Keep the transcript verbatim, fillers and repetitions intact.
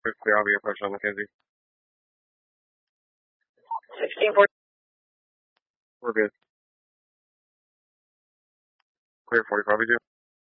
Clear, I'll be approaching on Mackenzie. sixteen forty. We're good. Clear, forty-five, we do.